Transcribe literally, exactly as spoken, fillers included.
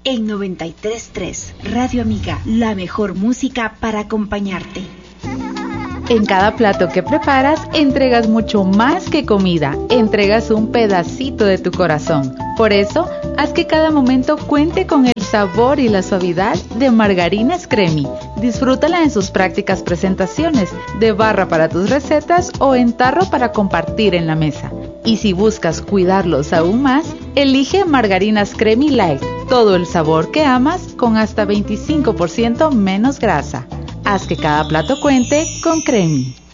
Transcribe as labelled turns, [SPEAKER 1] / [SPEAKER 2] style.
[SPEAKER 1] En noventa y tres punto tres, Radio Amiga, la mejor música para acompañarte.
[SPEAKER 2] En cada plato que preparas, entregas mucho más que comida, entregas un pedacito de tu corazón. Por eso, haz que cada momento cuente con el sabor y la suavidad de Margarinas Cremi. Disfrútala en sus prácticas presentaciones, de barra para tus recetas o en tarro para compartir en la mesa. Y si buscas cuidarlos aún más, elige Margarinas Cremi Light, todo el sabor que amas con hasta veinticinco por ciento menos grasa. Haz que cada plato cuente con Cremi.